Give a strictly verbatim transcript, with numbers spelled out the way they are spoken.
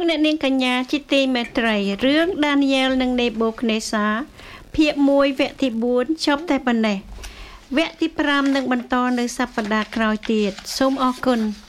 អ្នកនាងកញ្ញាជាទីមេត្រីរឿង Daniel និង Nebuchadnezzar ភាគមួយវគ្គទីបួនចប់តែប៉ុណ្ណេះវគ្គទីប្រាំនឹងបន្តនៅសប្តាហ៍ក្រោយទៀតសូមអរគុណ